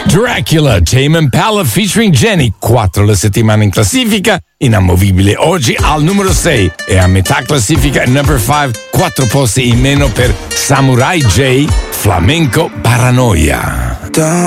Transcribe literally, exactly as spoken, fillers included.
Dracula, Tame Impala featuring Jenny, quattro la settimana in classifica, inamovibile oggi al numero sei e a metà classifica number five, quattro posti in meno per Samurai J, Flamenco Paranoia.